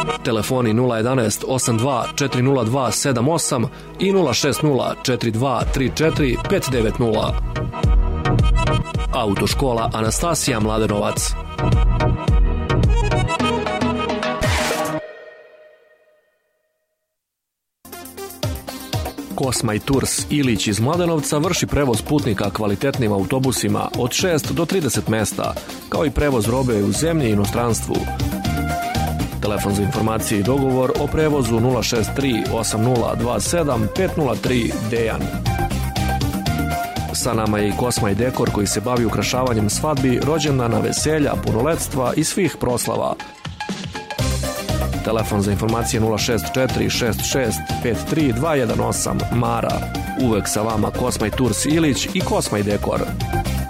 Telefoni 011 82 402 78 i 060 42 34 590. Autoškola Anastasija Mladenovac. Kosmaj Tours Ilić iz Mladenovca vrši prevoz putnika kvalitetnim autobusima od 6 do 30 mesta, kao i prevoz robe u zemlji i inostranstvu. Telefon za informacije i dogovor o prevozu 063 8027 503 Dejan. Sa nama je i Kosmaj Dekor koji se bavi ukrašavanjem svadbi, rođendana, veselja, punoletstva i svih proslava. Telefon za informacije 064 66 53 218 Mara. Uvek sa vama Kosmaj Tours Ilić i Kosmaj Dekor.